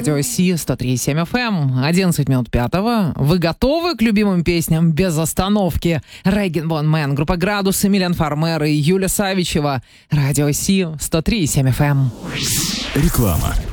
Радио Си 103.7 FM. 11 минут пятого. Вы готовы к любимым песням без остановки? Рейген Бон Мэн, группа «Градус», Эмилиан Фармер и Юля Савичева. Радио Си 103.7 FM. Реклама.